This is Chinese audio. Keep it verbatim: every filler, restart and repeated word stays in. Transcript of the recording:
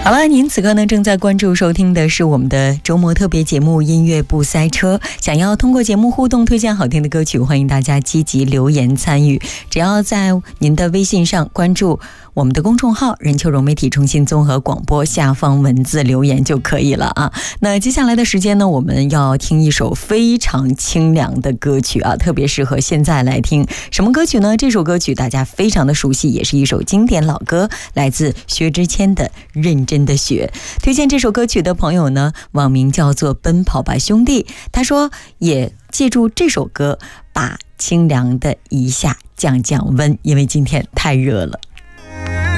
好了，您此刻呢正在关注收听的是我们的周末特别节目《音乐不塞车》。想要通过节目互动推荐好听的歌曲，欢迎大家积极留言参与。只要在您的微信上关注我们的公众号任秋荣媒体中心综合广播，下方文字留言就可以了啊。那接下来的时间呢，我们要听一首非常清凉的歌曲啊，特别适合现在来听。什么歌曲呢？这首歌曲大家非常的熟悉，也是一首经典老歌，来自薛之谦的《认真的雪》。推荐这首歌曲的朋友呢，网名叫做奔跑吧兄弟，他说也借助这首歌把清凉的一下降降温，因为今天太热了。